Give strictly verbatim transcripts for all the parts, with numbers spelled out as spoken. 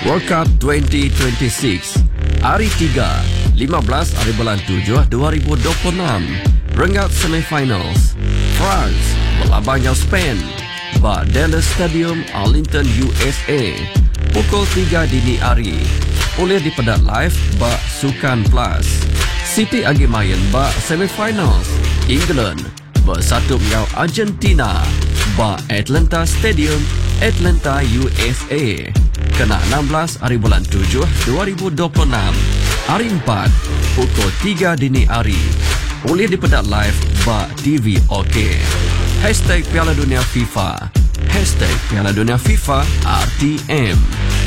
World Cup twenty twenty-six Hari tiga, lima belas hari bulan tujuh dua ribu dua puluh enam. Rengat semifinals. France melaban dengan Spain. Ba Dallas Stadium, Arlington, U S A. Pukul tiga dini hari. Boleh dipedat live ba Sukan Plus. City agi main ba semifinals. England bersatu dengan Argentina. Ba Atlanta Stadium, Atlanta, U S A. Kena enam belas hari bulan tujuh dua ribu dua puluh enam. Hari empat, pukul tiga dini hari. Boleh dipedat live ba T V OK. Hashtag Piala Dunia FIFA. Hashtag Piala Dunia FIFA R T M.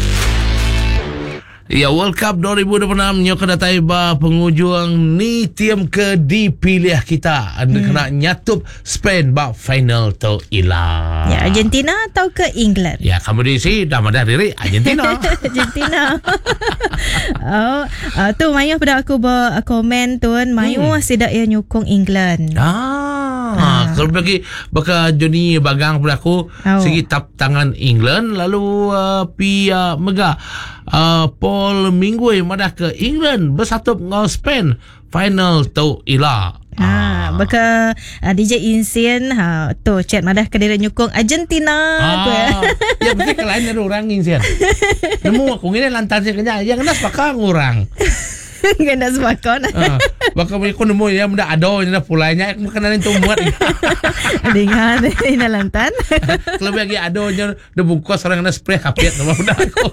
Ya, World Cup dua ribu dua puluh enam nyo kena taiba penghujung ni tim ke dipilih kita. Anda hmm. kena nyatup Spain ba final tu ila. Ya, Argentina atau ke England? Ya, kamu di sini dah madah diri Argentina. Argentina. oh, uh, tu Mayu pada aku ber komen tuan Mayu hmm. sidak ia nyukung England. Ah. ah. Kalau bagi baka Johnny bagang pada aku oh. segi tap tangan England lalu uh, pi uh, mega uh, Paul Minggu madah ke England bersatu dengan Spain final tu ila. Ha, baka uh, D J Insian ha tu chat madah ke dia nyukung Argentina ah, ya betul ke lain ada orang Insian. Nemu aku ngene lantar saya kena yang kena sepakat ngurang. Kena sepakat. Ah, baka aku nemu ya muda ado nya pulainya aku kenalan tu muat. Dengar ini lantan. Kalau bagi ado nya de bungkus orang kena spray kapit nama muda aku.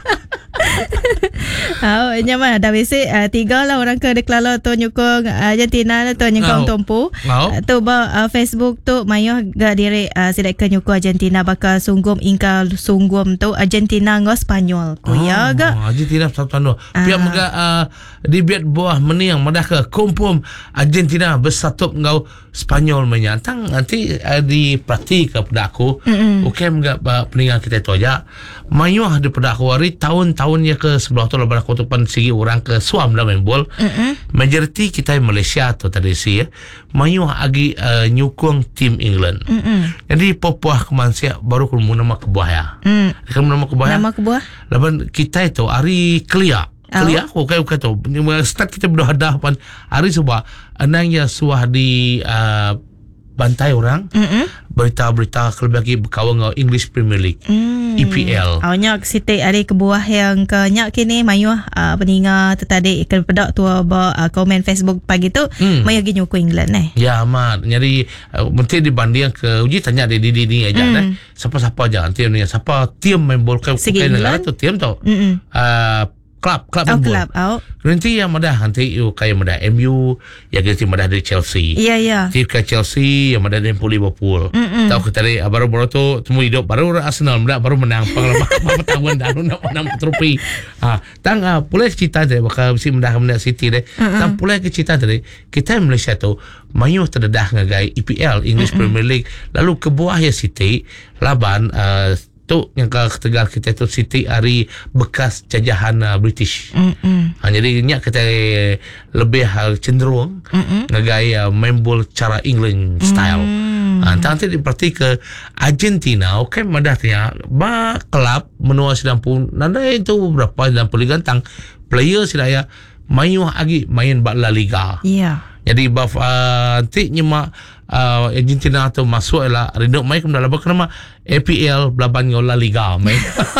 Oh, nyaman dah basic uh, tiga lah orang ke deklara tu nyukung Argentina tu nyukung oh. Tompu. Oh. Uh, tu ba uh, Facebook tu Mayu ga diri uh, sidak ke nyukung Argentina bakal sunggum ingka sunggum tu Argentina ngo Spanyol. Tu oh, ya ga. Argentina satu-satu. Pihak uh. mega uh, di biat buah menang madah ke kumpul Argentina bersatu ngau Spanyol menyantang nanti uh, di praktik kepada aku. Mm-hmm. Okey mega uh, peningan kita tu aja. Mayu ada pada aku hari tahun-tahunnya ke sebelah tu lepas aku tu pan segi orang ke suam dah main bol. Mm-hmm. Majoriti kita Malaysia tu tadi si ya. Mayu agi uh, nyukung tim England. Mm-hmm. Jadi popuah kemansia baru ku nama kebuah ya. Mm. Kamu nama kebuah. Nama kebuah. Lepas kita itu hari kelia. Kelia aku kayak kata start kita berdoa pan hari sebuah anangnya suah di uh, bantai orang. Mm-hmm. Berita-berita kalau bagi berkawan dengan English Premier League. Mm. E P L. Awaknya sitik ada kebuah yang kenyak kini Mayu uh, peninga tertarik ke pedak tu ba uh, komen Facebook pagi tu mm. Mayu gi nyuku England eh. Ya amat. Jadi uh, mesti dibanding ke uji tanya di di di aja mm. eh. Siapa-siapa aja nanti ni siapa tim main bola ke negara tu tim tu. Mm-hmm. Uh, Klub, klub oh, klub. Oh. Nanti yang madah nanti you kayak madah M U, yang nanti madah dari Chelsea. Iya yeah, iya. Yeah. Tim ke Chelsea yang madah dari Liverpool. Mm-mm. Tahu kita tadi baru-baru tu temu hidup baru Arsenal madah baru menang pengalaman berapa tahun dah nak menang trofi. Ah, tang ah boleh cerita deh bakal mesti madah madah City deh. Tang boleh ke cerita tadi kita Malaysia tu Mayu terdedah ngagai E P L English Mm-mm. Premier League lalu kebuah ya City laban uh, tu yang ke Tegal kita tu City hari bekas jajahan uh, British. Mm-hmm. Ha, jadi nyak kita lebih uh, cenderung mm-hmm. ngagai uh, main bol cara England style. Mm-hmm. Ha, nanti diperti ke Argentina okey madahnya ba kelab menua sembilan puluh nanda itu berapa sembilan puluh gantang player silaya mayu agi main ba La Liga. Iya. Yeah. Jadi baf uh, nanti nyemak uh, Argentina tu masuk ialah rindu main kemudian labak nama A P L belaban ngau La Liga main.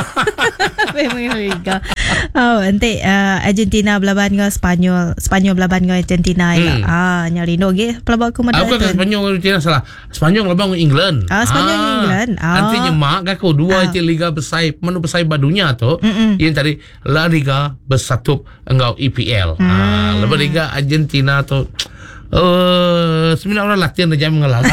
Memang Liga. Oh, nanti uh, Argentina belaban ngau Spanyol, Spanyol belaban ngau Argentina ialah. Hmm. Ah, nyari rindu ge pelabak ku madah. Aku ke Spanyol Argentina salah. Spanyol belaban ngau England. Ah, Spanyol ah. England. Ah. Nanti nyemak gaku dua ah. liga besar menu besar badunya tu. Mm-mm. Yang tadi La Liga bersatu ngau E P L. Mm. Ah, lepas Liga Argentina tu Uh, sembilan orang latihan dah jam mengalah.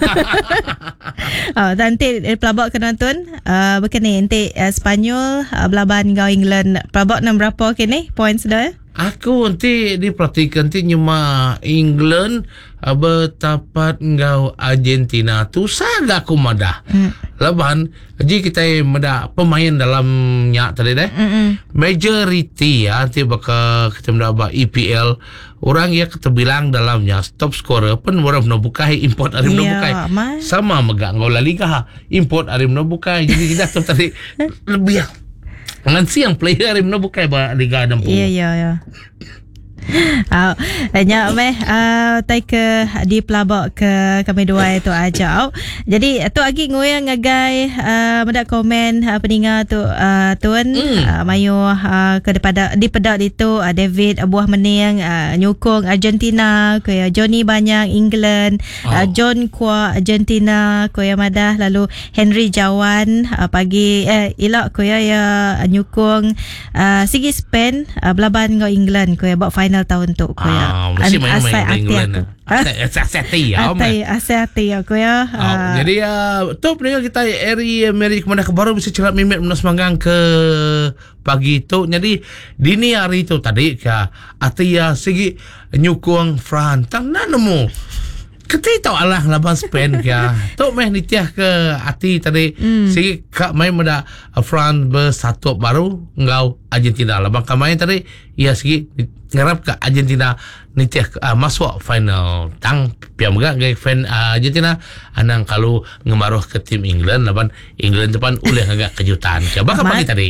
Oh, nanti pelabak ke nonton uh, begini nanti uh, Spanyol uh, belaban dengan England pelabak enam berapa kini points dah? Aku nanti diperhatikan nanti nyuma England uh, bertapat ngau Argentina tu saga aku madah. Hmm. Laban jadi kita madah pemain dalam nyak tadi deh. Mm-mm. Majority ya nanti bakal kita madah E P L orang ya kita bilang dalamnya top scorer pun orang nak bukai import arim nak bukai sama megak ngau La Liga import arim nak bukai jadi kita tu tadi lebih Ngan siang player Rimno bukan ba Liga enam puluh. Ya ya ya. Au, nya meh uh, tai ke di pelabak ke kami dua itu aja. Jadi tu lagi ngoyang ngagai uh, mendak komen uh, pendengar tu uh, tuan mm. uh, mayu uh, ke depada di pedak itu uh, David uh, buah mening uh, nyukung Argentina, ke Johnny banyak England, oh. uh, John Kwa Argentina, ko ya madah lalu Henry Jawan uh, pagi eh ilak ko ya ya nyukung uh, sigi Spain uh, belaban go England ko ya bak final tahun tu ko ya. Ah, mesti main main England. Asati ya. Asati ya ko ya. Jadi ya tu pendengar kita Eri Mary kemana ke baru bisa celat mimet menas manggang ke pagi tu. Jadi dini hari tu tadi ka atia sigi nyukung France tang nanamu. Kita tahu Allah laban Spain kya. Tu meh nitiah ke hati tadi mm. sigi kak main muda France bersatu baru ngau Argentina laban kamain tadi ia sigi ngarap ke Argentina nitiah uh, masuk final tang pia megak gay fan uh, Argentina anang kalau ngemaruh ke tim England laban England depan uleh agak kejutan kya bakal pagi tadi.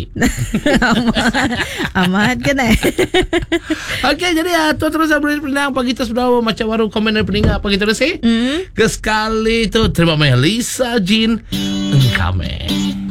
Amat kena. Okey jadi ya tu terus boleh penang pagi tu sudah macam baru komen dari pendengar pagi terus eh. Mm. Ke sekali tu terima kasih Lisa Jean Engkame.